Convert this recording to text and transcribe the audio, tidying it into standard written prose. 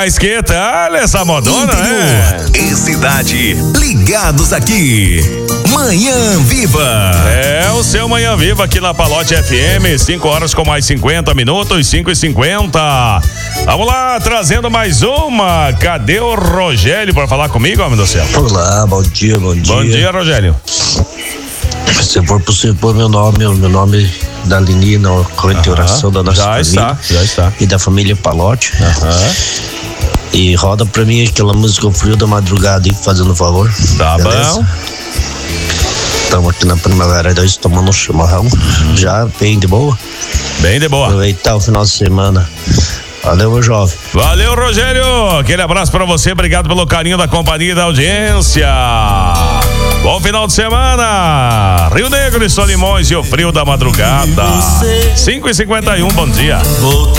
Mas que tal essa modona, né? E cidade, ligados aqui. Manhã Viva. É o seu Manhã Viva aqui na Palote FM, 5 horas com mais 50 minutos, 5h50. Vamos lá, trazendo mais uma. Cadê o Rogério para falar comigo, homem do céu? Olá, bom dia. Bom dia, Rogério. Se for possível pôr meu nome da Lini na corrente de oração da nossa família. Já está. E da família Palote. E roda pra mim aquela música O Frio da Madrugada aí, fazendo favor. Tá beleza? bom. Estamos aqui na Primavera 2 tomando um chimarrão. Já bem de boa. Bem de boa. Aproveitar o final de semana. Valeu, meu jovem. Valeu, Rogério. Aquele abraço pra você. Obrigado pelo carinho da companhia e da audiência. Bom final de semana. Rio Negro e Solimões e o Frio da Madrugada. 5h51, bom dia.